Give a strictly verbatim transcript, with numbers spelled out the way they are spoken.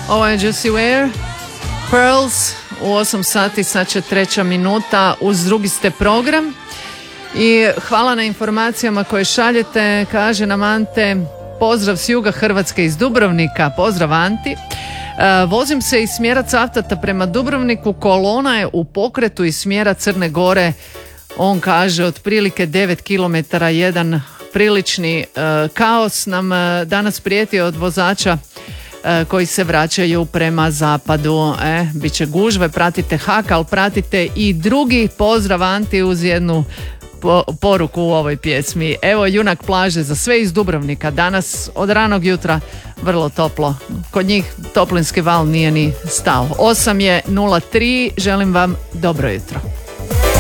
Ovo je Jessie Ware, Pearls, u osam sati, sad će treća minuta, uz drugi ste program. I hvala na informacijama koje šaljete, kaže nam Ante, pozdrav s juga Hrvatske iz Dubrovnika, pozdrav Anti. E, vozim se iz smjera Cavtata prema Dubrovniku, kolona je u pokretu iz smjera Crne Gore, on kaže otprilike devet kilometara, jedan prilični e, kaos nam e, danas prijeti od vozača e, koji se vraćaju prema zapadu. E, Biće gužve, pratite Hak, ali pratite i drugi. Pozdrav Anti uz jednu po, poruku u ovoj pjesmi. Evo Junak plaže za sve iz Dubrovnika. Danas od ranog jutra vrlo toplo. Kod njih toplinski val nije ni stao. osam je nula tri, želim vam dobro jutro.